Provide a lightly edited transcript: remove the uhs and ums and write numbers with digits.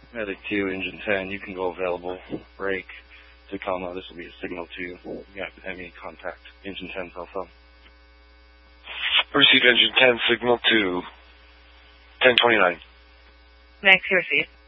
Medic 2, Engine 10, you can go available. Break. Tacoma, this will be a signal 2. You have any contact. Engine 10 cell phone. Receive Engine 10, signal 2. 1029. Max, you receive.